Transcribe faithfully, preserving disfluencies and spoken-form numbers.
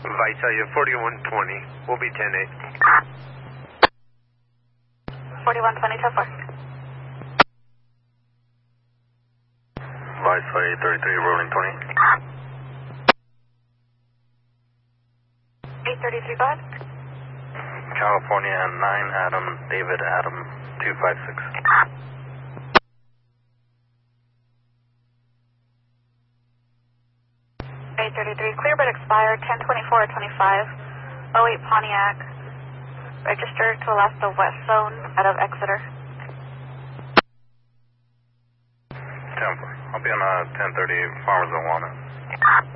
Visalia forty-one twenty. We'll be ten eight. forty-one twenty, ten four. Visalia thirty-three, rolling twenty. eight thirty-three, go ahead. California nine, Adam, David, Adam, two five six. eight thirty-three, clear but expired, ten twenty-four twenty-five, oh eight Pontiac, registered to Alaska West Zone out of Exeter. ten four. I'll be on uh, ten thirty, Farmers of Walnut.